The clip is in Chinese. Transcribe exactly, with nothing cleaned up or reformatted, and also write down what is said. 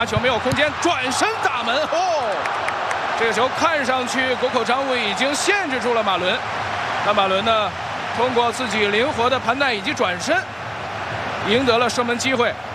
球没有空间，转身打门哦！这个球看上去谷口彰悟已经限制住了马伦，那马伦呢，通过自己灵活的盘带以及转身，赢得了射门机会。